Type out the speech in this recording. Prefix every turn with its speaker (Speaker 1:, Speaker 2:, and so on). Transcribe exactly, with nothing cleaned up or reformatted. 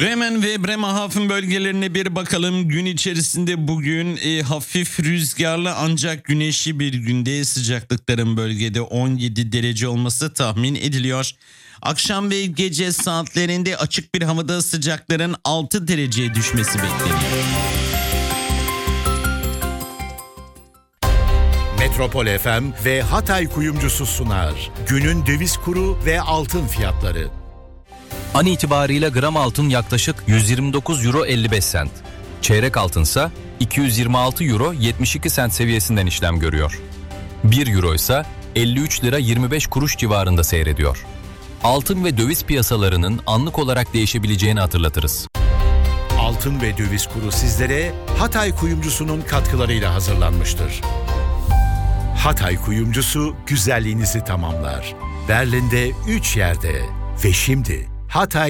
Speaker 1: Bremen ve Bremerhaven bölgelerine bir bakalım. Gün içerisinde bugün e, hafif rüzgarlı ancak güneşli bir günde, sıcaklıkların bölgede on yedi derece olması tahmin ediliyor. Akşam ve gece saatlerinde açık bir havada sıcakların altı dereceye düşmesi bekleniyor.
Speaker 2: Metropol F M ve Hatay Kuyumcusu sunar. Günün döviz kuru ve altın fiyatları.
Speaker 3: An itibariyle gram altın yaklaşık yüz yirmi dokuz euro elli beş sent. Çeyrek altınsa iki yüz yirmi altı euro yetmiş iki sent seviyesinden işlem görüyor. bir euro ise elli üç lira yirmi beş kuruş civarında seyrediyor. Altın ve döviz piyasalarının anlık olarak değişebileceğini hatırlatırız.
Speaker 2: Altın ve döviz kuru sizlere Hatay Kuyumcusu'nun katkılarıyla hazırlanmıştır. Hatay Kuyumcusu güzelliğinizi tamamlar. Berlin'de üç yerde ve şimdi Hatay